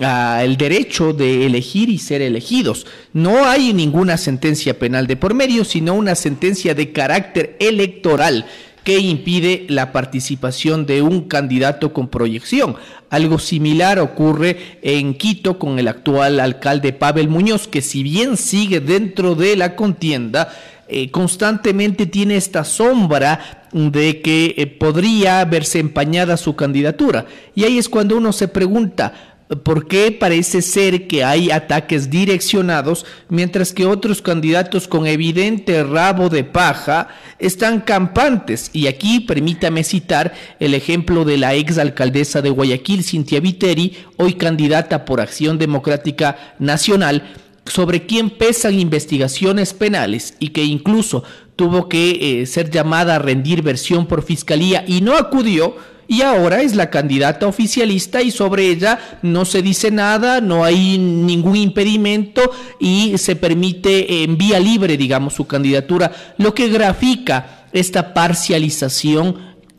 al derecho de elegir y ser elegidos. No hay ninguna sentencia penal de por medio, sino una sentencia de carácter electoral que impide la participación de un candidato con proyección. Algo similar ocurre en Quito con el actual alcalde Pavel Muñoz, que si bien sigue dentro de la contienda, eh, constantemente tiene esta sombra de que eh, podría verse empañada su candidatura. Y ahí es cuando uno se pregunta, ¿por qué parece ser que hay ataques direccionados, mientras que otros candidatos con evidente rabo de paja están campantes? Y aquí permítame citar el ejemplo de la exalcaldesa de Guayaquil, Cintia Viteri, hoy candidata por Acción Democrática Nacional, sobre quien pesan investigaciones penales y que incluso tuvo que eh, ser llamada a rendir versión por fiscalía y no acudió. Y ahora es la candidata oficialista y sobre ella no se dice nada, no hay ningún impedimento y se permite en vía libre, digamos, su candidatura, lo que grafica esta parcialización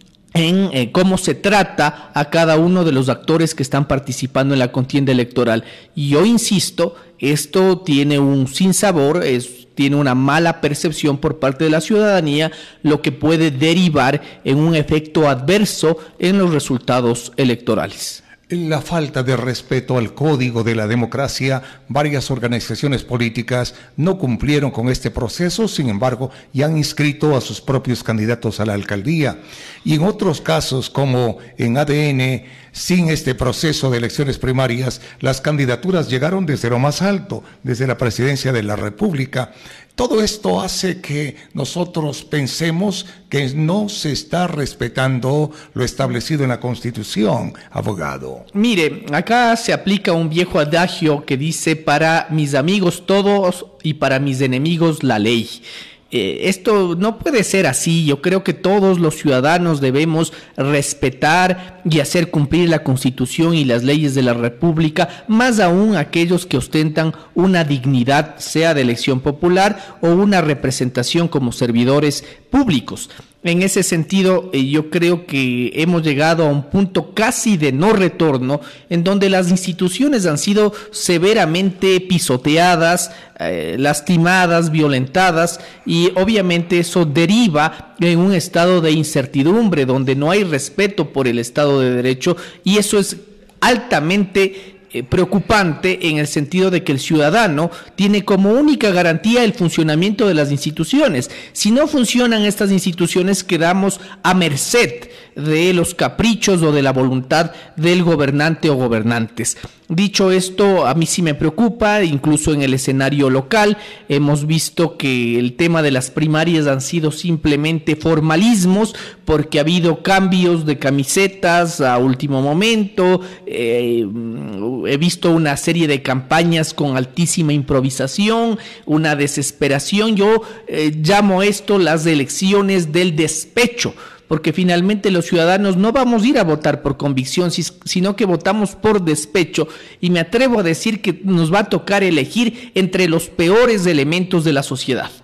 en eh, cómo se trata a cada uno de los actores que están participando en la contienda electoral. Y yo insisto, esto tiene un sinsabor, es tiene una mala percepción por parte de la ciudadanía, lo que puede derivar en un efecto adverso en los resultados electorales. La falta de respeto al código de la democracia, varias organizaciones políticas no cumplieron con este proceso, sin embargo, ya han inscrito a sus propios candidatos a la alcaldía. Y en otros casos, como en A D N, sin este proceso de elecciones primarias, las candidaturas llegaron desde lo más alto, desde la presidencia de la República. Todo esto hace que nosotros pensemos que no se está respetando lo establecido en la Constitución, abogado. Mire, acá se aplica un viejo adagio que dice: para mis amigos todos y para mis enemigos la ley. Eh, esto no puede ser así. Yo creo que todos los ciudadanos debemos respetar y hacer cumplir la Constitución y las leyes de la República, más aún aquellos que ostentan una dignidad, sea de elección popular o una representación como servidores públicos. En ese sentido, eh, yo creo que hemos llegado a un punto casi de no retorno, en donde las instituciones han sido severamente pisoteadas, eh, lastimadas, violentadas, y obviamente eso deriva en un estado de incertidumbre, donde no hay respeto por el Estado de Derecho, y eso es altamente Eh, preocupante en el sentido de que el ciudadano tiene como única garantía el funcionamiento de las instituciones. Si no funcionan estas instituciones, quedamos a merced de los caprichos o de la voluntad del gobernante o gobernantes. Dicho esto, a mí sí me preocupa, incluso en el escenario local hemos visto que el tema de las primarias han sido simplemente formalismos, porque ha habido cambios de camisetas a último momento. eh, he visto una serie de campañas con altísima improvisación, una desesperación. Yo eh, llamo esto las elecciones del despecho, porque finalmente los ciudadanos no vamos a ir a votar por convicción, sino que votamos por despecho, y me atrevo a decir que nos va a tocar elegir entre los peores elementos de la sociedad.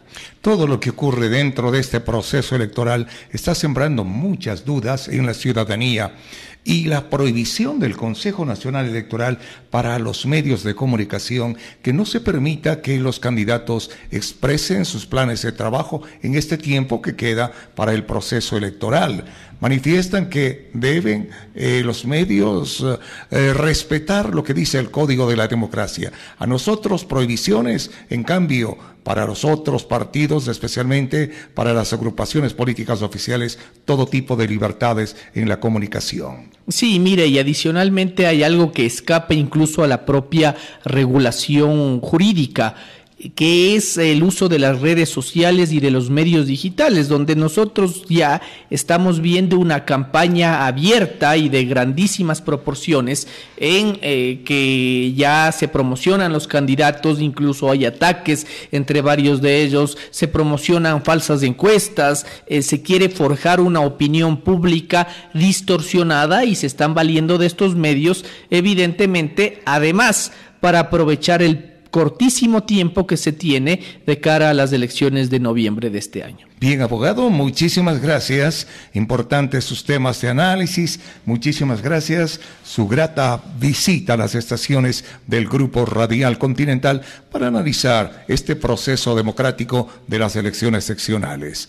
Todo lo que ocurre dentro de este proceso electoral está sembrando muchas dudas en la ciudadanía. Y la prohibición del Consejo Nacional Electoral para los medios de comunicación, que no se permita que los candidatos expresen sus planes de trabajo en este tiempo que queda para el proceso electoral. Manifiestan que deben eh, los medios eh, respetar lo que dice el Código de la Democracia. A nosotros prohibiciones, en cambio, para los otros partidos, especialmente para las agrupaciones políticas oficiales, todo tipo de libertades en la comunicación. Sí, mire, y adicionalmente hay algo que escapa incluso a la propia regulación jurídica, que es el uso de las redes sociales y de los medios digitales, donde nosotros ya estamos viendo una campaña abierta y de grandísimas proporciones en eh, que ya se promocionan los candidatos, incluso hay ataques entre varios de ellos, se promocionan falsas encuestas, eh, se quiere forjar una opinión pública distorsionada y se están valiendo de estos medios, evidentemente, además, para aprovechar el cortísimo tiempo que se tiene de cara a las elecciones de noviembre de este año. Bien, abogado, muchísimas gracias. Importantes sus temas de análisis. Muchísimas gracias. Su grata visita a las estaciones del Grupo Radial Continental para analizar este proceso democrático de las elecciones seccionales.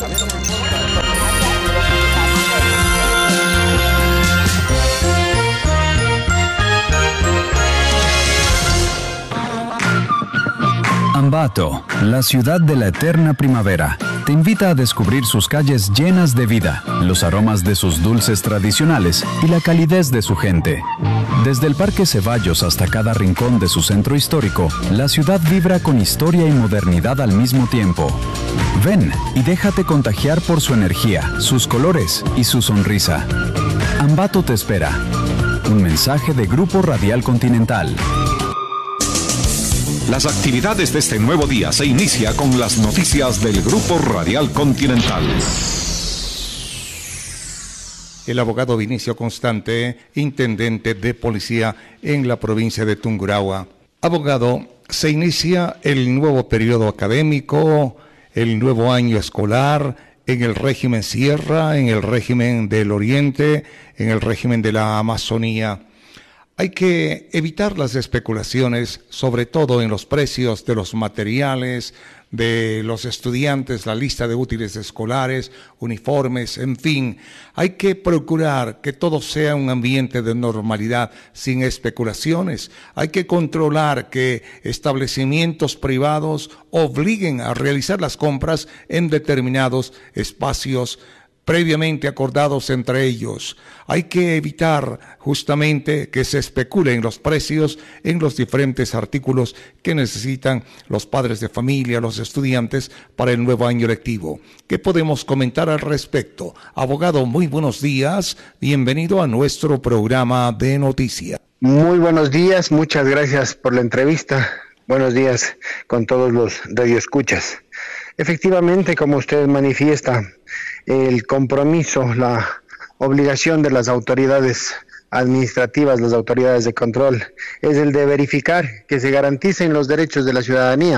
Ambato, la ciudad de la eterna primavera, te invita a descubrir sus calles llenas de vida, los aromas de sus dulces tradicionales y la calidez de su gente. Desde el Parque Ceballos hasta cada rincón de su centro histórico, la ciudad vibra con historia y modernidad al mismo tiempo. Ven y déjate contagiar por su energía, sus colores y su sonrisa. Ambato te espera. Un mensaje de Grupo Radial Continental. Las actividades de este nuevo día se inicia con las noticias del Grupo Radial Continental. El abogado Vinicio Constante, intendente de policía en la provincia de Tungurahua. Abogado, se inicia el nuevo periodo académico, el nuevo año escolar, en el régimen Sierra, en el régimen del Oriente, en el régimen de la Amazonía. Hay que evitar las especulaciones, sobre todo en los precios de los materiales, de los estudiantes, la lista de útiles escolares, uniformes, en fin. Hay que procurar que todo sea un ambiente de normalidad, sin especulaciones. Hay que controlar que establecimientos privados obliguen a realizar las compras en determinados espacios previamente acordados entre ellos. Hay que evitar justamente que se especulen los precios en los diferentes artículos que necesitan los padres de familia, los estudiantes para el nuevo año lectivo. ¿Qué podemos comentar al respecto? Abogado, muy buenos días. Bienvenido a nuestro programa de noticias. Muy buenos días, muchas gracias por la entrevista. Buenos días con todos los radioescuchas. Efectivamente, como usted manifiesta, el compromiso, la obligación de las autoridades administrativas, las autoridades de control, es el de verificar que se garanticen los derechos de la ciudadanía.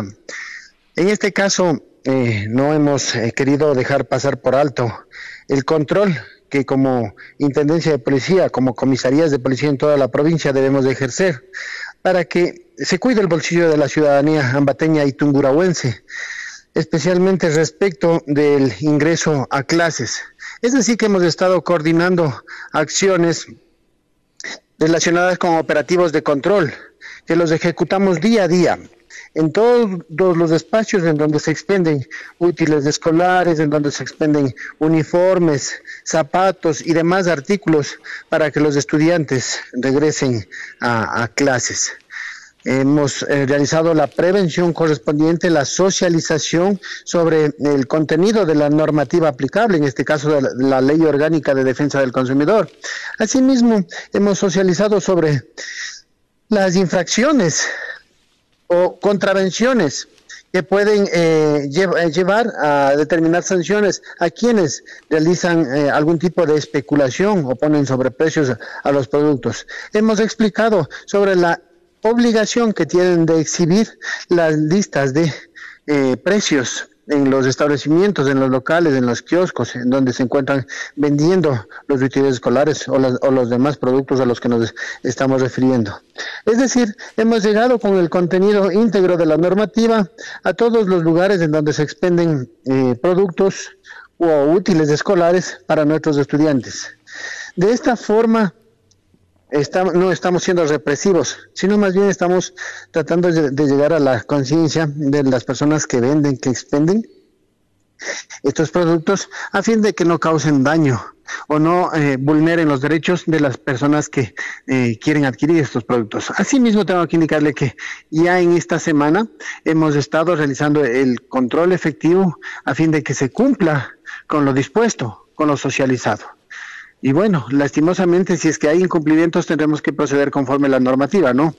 En este caso, eh, no hemos eh, querido dejar pasar por alto el control que como Intendencia de Policía, como comisarías de policía en toda la provincia debemos de ejercer para que se cuide el bolsillo de la ciudadanía ambateña y tungurahuense, especialmente respecto del ingreso a clases. Es decir, que hemos estado coordinando acciones relacionadas con operativos de control, que los ejecutamos día a día, en todos los espacios en donde se expenden útiles escolares, en donde se expenden uniformes, zapatos y demás artículos para que los estudiantes regresen a, a clases. Hemos eh, realizado la prevención correspondiente, la socialización sobre el contenido de la normativa aplicable, en este caso de la, la Ley Orgánica de Defensa del Consumidor. Asimismo, hemos socializado sobre las infracciones o contravenciones que pueden eh, llev- llevar a determinar sanciones a quienes realizan eh, algún tipo de especulación o ponen sobreprecios a, a los productos. Hemos explicado sobre la obligación que tienen de exhibir las listas de eh, precios en los establecimientos, en los locales, en los kioscos, en donde se encuentran vendiendo los útiles escolares o, las, o los demás productos a los que nos estamos refiriendo. Es decir, hemos llegado con el contenido íntegro de la normativa a todos los lugares en donde se expenden eh, productos o útiles escolares para nuestros estudiantes. De esta forma, Está, no estamos siendo represivos, sino más bien estamos tratando de, de llegar a la conciencia de las personas que venden, que expenden estos productos, a fin de que no causen daño o no eh, vulneren los derechos de las personas que eh, quieren adquirir estos productos. Asimismo, tengo que indicarle que ya en esta semana hemos estado realizando el control efectivo a fin de que se cumpla con lo dispuesto, con lo socializado. Y bueno, lastimosamente, si es que hay incumplimientos, tendremos que proceder conforme a la normativa, ¿no?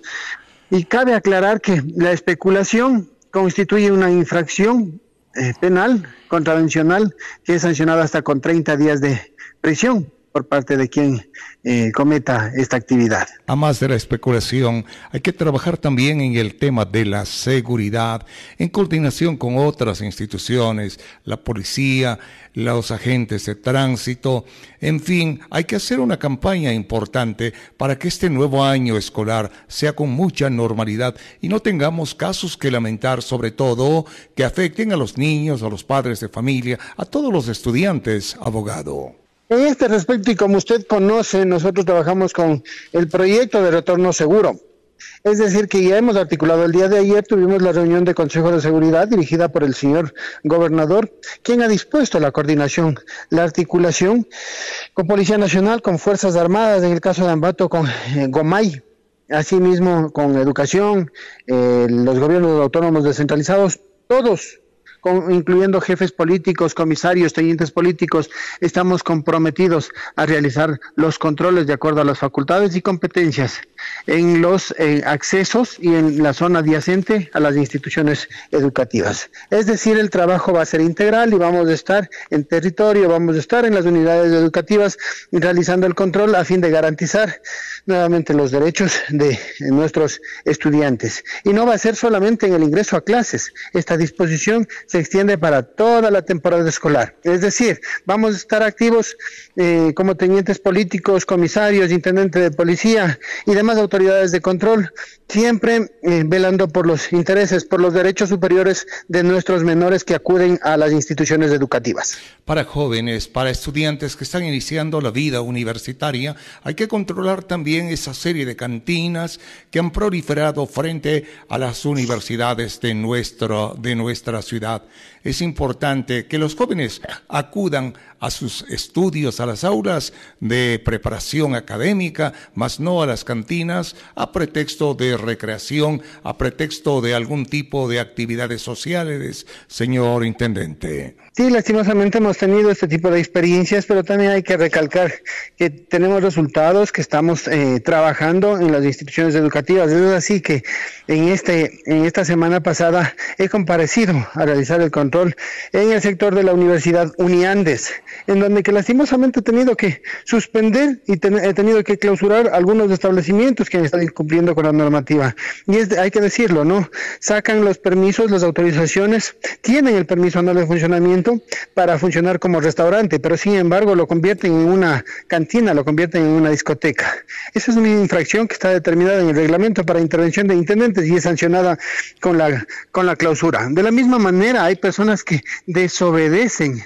Y cabe aclarar que la especulación constituye una infracción eh, penal, contravencional, que es sancionada hasta con treinta días de prisión por parte de quien eh, cometa esta actividad. A más de la especulación, hay que trabajar también en el tema de la seguridad, en coordinación con otras instituciones, la policía, los agentes de tránsito, en fin, hay que hacer una campaña importante para que este nuevo año escolar sea con mucha normalidad y no tengamos casos que lamentar, sobre todo que afecten a los niños, a los padres de familia, a todos los estudiantes, abogado. En este respecto, y como usted conoce, nosotros trabajamos con el proyecto de retorno seguro. Es decir, que ya hemos articulado el día de ayer, tuvimos la reunión de Consejo de Seguridad dirigida por el señor gobernador, quien ha dispuesto la coordinación, la articulación con Policía Nacional, con Fuerzas Armadas, en el caso de Ambato con eh, Gomay, asimismo con Educación, eh, los gobiernos autónomos descentralizados, todos, Con, incluyendo jefes políticos, comisarios, tenientes políticos, estamos comprometidos a realizar los controles de acuerdo a las facultades y competencias en los eh, accesos y en la zona adyacente a las instituciones educativas. Es decir, el trabajo va a ser integral y vamos a estar en territorio, vamos a estar en las unidades educativas realizando el control a fin de garantizar nuevamente los derechos de nuestros estudiantes. Y no va a ser solamente en el ingreso a clases, esta disposición se extiende para toda la temporada escolar. Es decir, vamos a estar activos eh, como tenientes políticos, comisarios, intendentes de policía y demás autoridades de control, siempre eh, velando por los intereses, por los derechos superiores de nuestros menores que acuden a las instituciones educativas. Para jóvenes, para estudiantes que están iniciando la vida universitaria, hay que controlar también esa serie de cantinas que han proliferado frente a las universidades de, nuestro, de nuestra ciudad. Es importante que los jóvenes acudan a sus estudios, a las aulas de preparación académica, mas no a las cantinas, a pretexto de recreación, a pretexto de algún tipo de actividades sociales, señor intendente. Sí, lastimosamente hemos tenido este tipo de experiencias, pero también hay que recalcar que tenemos resultados, que estamos eh, trabajando en las instituciones educativas. Es así que en este en esta semana pasada he comparecido a realizar el control en el sector de la Universidad Uniandes, en donde que lastimosamente he tenido que suspender y ten, he tenido que clausurar algunos establecimientos que han estado incumpliendo con la normativa. Y es, hay que decirlo, ¿no? Sacan los permisos, las autorizaciones, tienen el permiso anual de funcionamiento para funcionar como restaurante, pero sin embargo lo convierten en una cantina, lo convierten en una discoteca. Esa es una infracción que está determinada en el reglamento para intervención de intendentes y es sancionada con la, con la clausura. De la misma manera, hay personas que desobedecen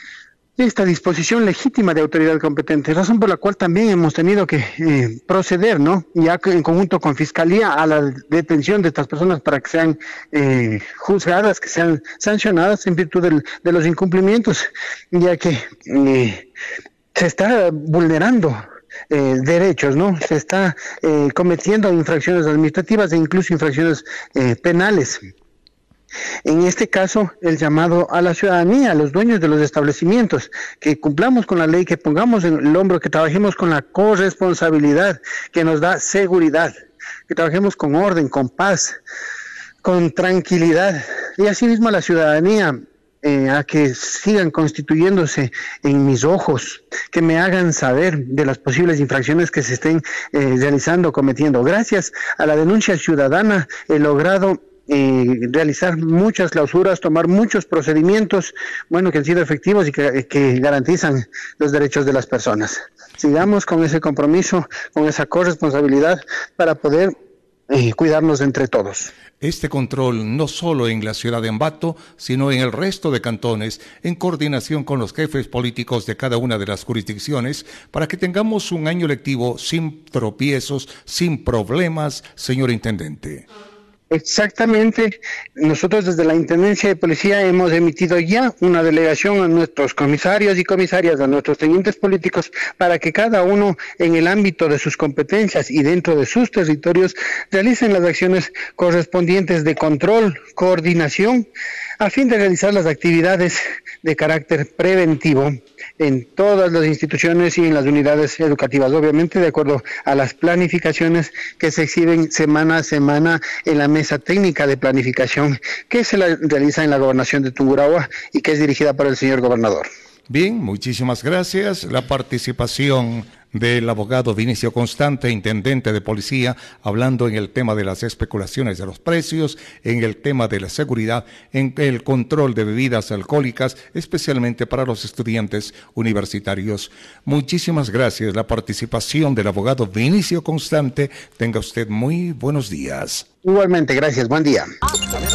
esta disposición legítima de autoridad competente, razón por la cual también hemos tenido que eh, proceder, ¿no? Ya en conjunto con Fiscalía a la detención de estas personas para que sean eh, juzgadas, que sean sancionadas en virtud del, de los incumplimientos, ya que eh, se está vulnerando Eh, derechos, ¿no? Se está eh, cometiendo infracciones administrativas e incluso infracciones eh, penales. En este caso, el llamado a la ciudadanía, a los dueños de los establecimientos, que cumplamos con la ley, que pongamos en el hombro, que trabajemos con la corresponsabilidad que nos da seguridad, que trabajemos con orden, con paz, con tranquilidad, y asimismo a la ciudadanía, Eh, a que sigan constituyéndose en mis ojos, que me hagan saber de las posibles infracciones que se estén eh, realizando, cometiendo. Gracias a la denuncia ciudadana he logrado eh, realizar muchas clausuras, tomar muchos procedimientos, bueno, que han sido efectivos y que, que garantizan los derechos de las personas. Sigamos con ese compromiso, con esa corresponsabilidad para poder eh, cuidarnos entre todos. Este control no solo en la ciudad de Ambato, sino en el resto de cantones, en coordinación con los jefes políticos de cada una de las jurisdicciones, para que tengamos un año lectivo sin tropiezos, sin problemas, señor Intendente. Exactamente, nosotros desde la Intendencia de Policía hemos emitido ya una delegación a nuestros comisarios y comisarias, a nuestros tenientes políticos, para que cada uno en el ámbito de sus competencias y dentro de sus territorios realicen las acciones correspondientes de control, coordinación, a fin de realizar las actividades de carácter preventivo en todas las instituciones y en las unidades educativas, obviamente de acuerdo a las planificaciones que se exhiben semana a semana en la mesa técnica de planificación que se la realiza en la gobernación de Tungurahua y que es dirigida por el señor gobernador. Bien, muchísimas gracias. La participación del abogado Vinicio Constante, intendente de policía, hablando en el tema de las especulaciones de los precios, en el tema de la seguridad, en el control de bebidas alcohólicas, especialmente para los estudiantes universitarios. Muchísimas gracias. La participación del abogado Vinicio Constante. Tenga usted muy buenos días. Igualmente, gracias. Buen día.